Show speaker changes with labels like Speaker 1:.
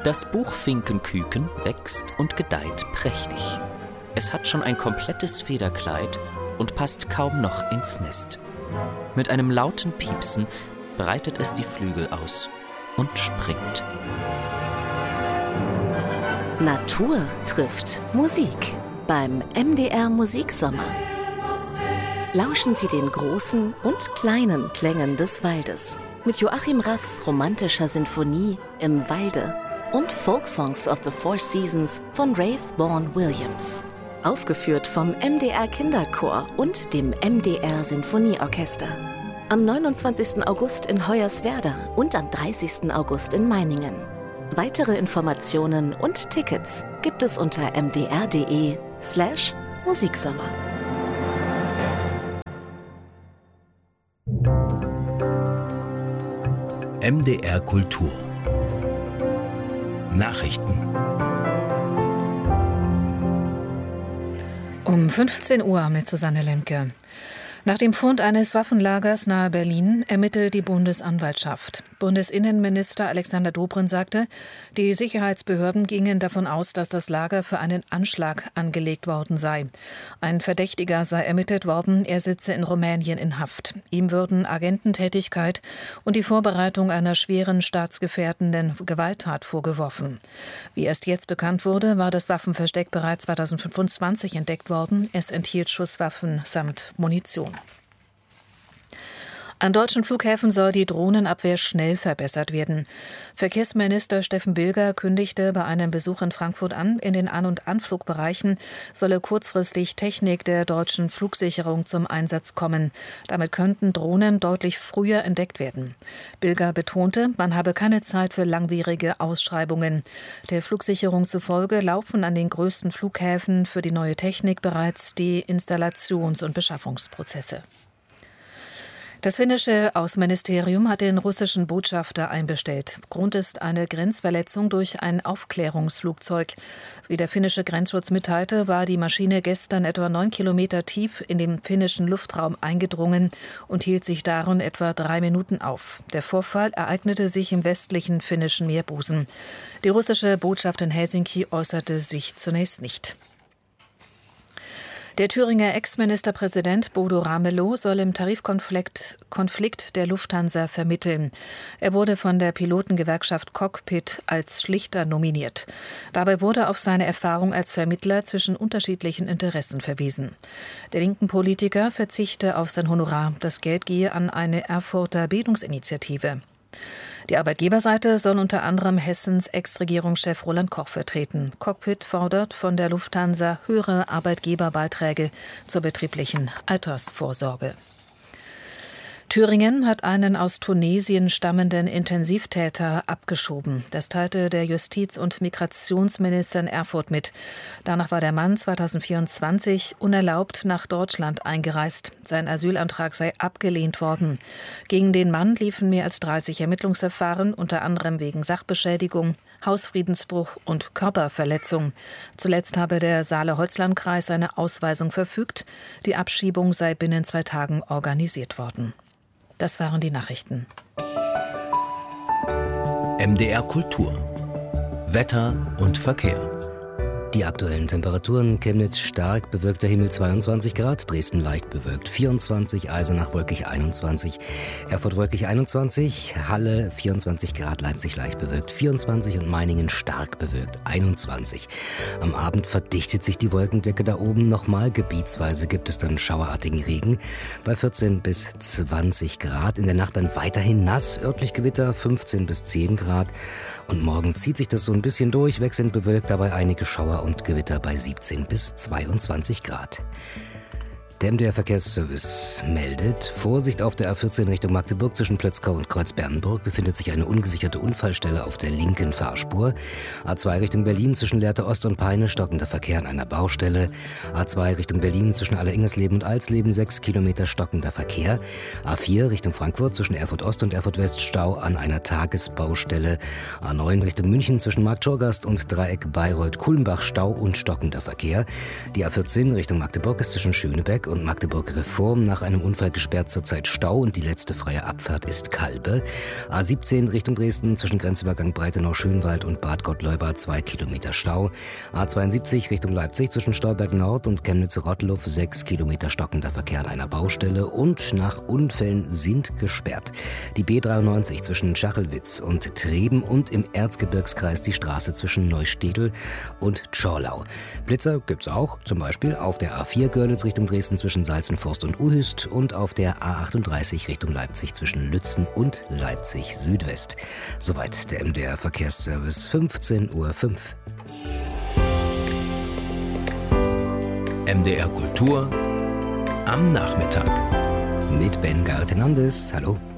Speaker 1: Das Buchfinkenküken wächst und gedeiht prächtig. Es hat schon ein komplettes Federkleid und passt kaum noch ins Nest. Mit einem lauten Piepsen breitet es die Flügel aus und springt.
Speaker 2: Natur trifft Musik beim MDR Musiksommer. Lauschen Sie den großen und kleinen Klängen des Waldes mit Joachim Raffs romantischer Sinfonie Im Walde und Folksongs of the Four Seasons von Rafe Vaughan Williams. Aufgeführt vom MDR Kinderchor und dem MDR Sinfonieorchester. Am 29. August in Hoyerswerda und am 30. August in Meiningen. Weitere Informationen und Tickets gibt es unter mdr.de/Musiksommer.
Speaker 3: MDR Kultur Nachrichten.
Speaker 4: Um 15 Uhr mit Susanne Lemke. Nach dem Fund eines Waffenlagers nahe Berlin ermittelt die Bundesanwaltschaft. Bundesinnenminister Alexander Dobrindt sagte, die Sicherheitsbehörden gingen davon aus, dass das Lager für einen Anschlag angelegt worden sei. Ein Verdächtiger sei ermittelt worden, er sitze in Rumänien in Haft. Ihm würden Agententätigkeit und die Vorbereitung einer schweren staatsgefährdenden Gewalttat vorgeworfen. Wie erst jetzt bekannt wurde, war das Waffenversteck bereits 2025 entdeckt worden. Es enthielt Schusswaffen samt Munition. An deutschen Flughäfen soll die Drohnenabwehr schnell verbessert werden. Verkehrsminister Steffen Bilger kündigte bei einem Besuch in Frankfurt an, in den An- und Anflugbereichen solle kurzfristig Technik der deutschen Flugsicherung zum Einsatz kommen. Damit könnten Drohnen deutlich früher entdeckt werden. Bilger betonte, man habe keine Zeit für langwierige Ausschreibungen. Der Flugsicherung zufolge laufen an den größten Flughäfen für die neue Technik bereits die Installations- und Beschaffungsprozesse. Das finnische Außenministerium hat den russischen Botschafter einbestellt. Grund ist eine Grenzverletzung durch ein Aufklärungsflugzeug. Wie der finnische Grenzschutz mitteilte, war die Maschine gestern etwa 9 Kilometer tief in den finnischen Luftraum eingedrungen und hielt sich darin etwa 3 Minuten auf. Der Vorfall ereignete sich im westlichen finnischen Meerbusen. Die russische Botschaft in Helsinki äußerte sich zunächst nicht. Der Thüringer Ex-Ministerpräsident Bodo Ramelow soll im Tarifkonflikt der Lufthansa vermitteln. Er wurde von der Pilotengewerkschaft Cockpit als Schlichter nominiert. Dabei wurde auf seine Erfahrung als Vermittler zwischen unterschiedlichen Interessen verwiesen. Der linken Politiker verzichte auf sein Honorar. Das Geld gehe an eine Erfurter Bildungsinitiative. Die Arbeitgeberseite soll unter anderem Hessens Ex-Regierungschef Roland Koch vertreten. Cockpit fordert von der Lufthansa höhere Arbeitgeberbeiträge zur betrieblichen Altersvorsorge. Thüringen hat einen aus Tunesien stammenden Intensivtäter abgeschoben. Das teilte der Justiz- und Migrationsminister in Erfurt mit. Danach war der Mann 2024 unerlaubt nach Deutschland eingereist. Sein Asylantrag sei abgelehnt worden. Gegen den Mann liefen mehr als 30 Ermittlungsverfahren, unter anderem wegen Sachbeschädigung, Hausfriedensbruch und Körperverletzung. Zuletzt habe der Saale-Holzland-Kreis eine Ausweisung verfügt. Die Abschiebung sei binnen 2 Tagen organisiert worden. Das waren die Nachrichten.
Speaker 3: MDR Kultur Wetter und Verkehr.
Speaker 5: Die aktuellen Temperaturen: Chemnitz stark bewölkter Himmel 22 Grad, Dresden leicht bewölkt 24, Eisenach wolkig 21, Erfurt wolkig 21, Halle 24 Grad, Leipzig leicht bewölkt 24 und Meiningen stark bewölkt 21. Am Abend verdichtet sich die Wolkendecke da oben nochmal, gebietsweise gibt es dann schauerartigen Regen bei 14 bis 20 Grad. In der Nacht dann weiterhin nass, örtlich Gewitter 15 bis 10 Grad. Und morgen zieht sich das so ein bisschen durch, wechselnd bewölkt, dabei einige Schauer und Gewitter bei 17 bis 22 Grad. Der MDR-Verkehrsservice meldet: Vorsicht auf der A14 Richtung Magdeburg. Zwischen Plötzkau und Kreuz-Bernburg befindet sich eine ungesicherte Unfallstelle auf der linken Fahrspur. A2 Richtung Berlin zwischen Lehrte Ost und Peine stockender Verkehr an einer Baustelle. A2 Richtung Berlin zwischen Allersingersleben und Alsleben 6 Kilometer stockender Verkehr. A4 Richtung Frankfurt zwischen Erfurt Ost und Erfurt West Stau an einer Tagesbaustelle. A9 Richtung München zwischen Marktschorgast und Dreieck Bayreuth-Kulmbach Stau und stockender Verkehr. Die A14 Richtung Magdeburg ist zwischen Schönebeck und Magdeburg-Reform nach einem Unfall gesperrt, zurzeit Stau und die letzte freie Abfahrt ist Kalbe. A17 Richtung Dresden zwischen Grenzübergang Breitenau-Schönwald und Bad Gott-Leubad 2 Kilometer Stau. A72 Richtung Leipzig zwischen Stolberg Nord und Chemnitz-Rottluff 6 Kilometer stockender Verkehr an einer Baustelle und nach Unfällen sind gesperrt. Die B93 zwischen Schachelwitz und Treben und im Erzgebirgskreis die Straße zwischen Neustädtel und Tschorlau. Blitzer gibt's auch, zum Beispiel auf der A4 Görlitz Richtung Dresden zwischen Salzenforst und Uhüst und auf der A38 Richtung Leipzig zwischen Lützen und Leipzig Südwest. Soweit der MDR Verkehrsservice, 15:05 Uhr.
Speaker 3: MDR Kultur am Nachmittag.
Speaker 5: Mit Ben Gartenandes. Hallo.